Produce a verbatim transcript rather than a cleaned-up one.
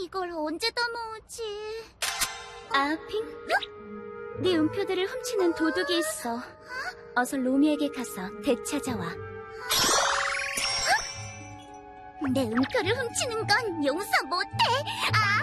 이걸 언제 다 모으지? 아핑? 네 음표들을 훔치는 도둑이 있어. 어서 로미에게 가서 되찾아와. 내 음표를 훔치는 건 용서 못해. 아!